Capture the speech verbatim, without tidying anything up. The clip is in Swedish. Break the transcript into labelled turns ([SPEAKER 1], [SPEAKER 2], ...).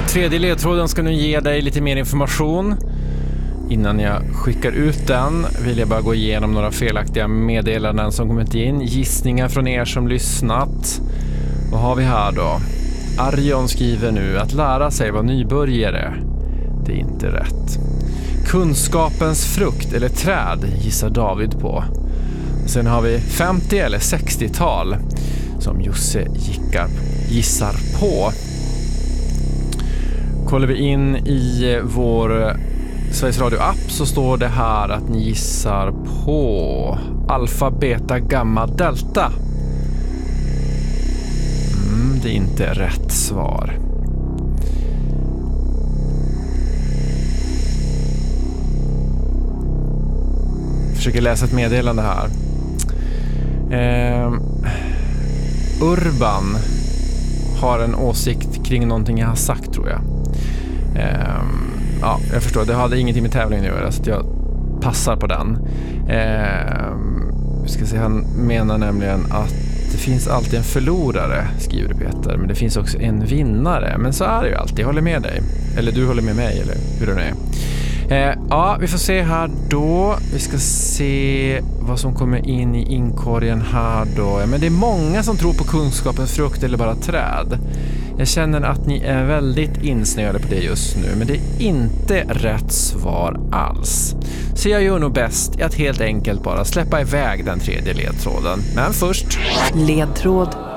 [SPEAKER 1] Tredje ledtråden ska nu ge dig lite mer information. Innan jag skickar ut den vill jag bara gå igenom några felaktiga meddelanden som kommit in. Gissningar från er som lyssnat. Vad har vi här då? Arjon skriver nu att lära sig vara nybörjare. Det är inte rätt. Kunskapens frukt eller träd gissar David på. Sen har vi femtio eller sextiotal som Josse gickar, gissar på. Kollar vi in i vår Sveriges Radio-app så står det här att ni gissar på alfa, beta, gamma, delta. Mm, det är inte rätt svar. Försöker läsa ett meddelande här. Eh, Urban har en åsikt kring någonting jag har sagt, tror jag. Eh, ja, jag förstår. Det hade ingenting med tävlingen att göra, så att jag passar på den. Eh, ska se, han menar nämligen att det finns alltid en förlorare, skriver Peter, men det finns också en vinnare. Men så är det ju alltid. Jag håller med dig. Eller du håller med mig, eller hur det är. Eh, ja, vi får se här då. Vi ska se vad som kommer in i inkorgen här då. Ja, men det är många som tror på kunskapens frukt eller bara träd. Jag känner att ni är väldigt insnöade på det just nu, men det är inte rätt svar alls. Så jag gör nog bäst att helt enkelt bara släppa iväg den tredje ledtråden. Men först...
[SPEAKER 2] Ledtråd